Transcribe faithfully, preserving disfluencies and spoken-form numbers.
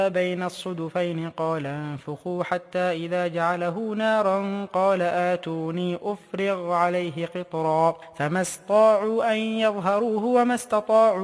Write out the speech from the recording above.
بين الصدفين قال انفخوا حتى إذا جعله نارا قال آتوني أفرغ عليه قطرا فما استطاعوا أن يظهروه وما استطاعوا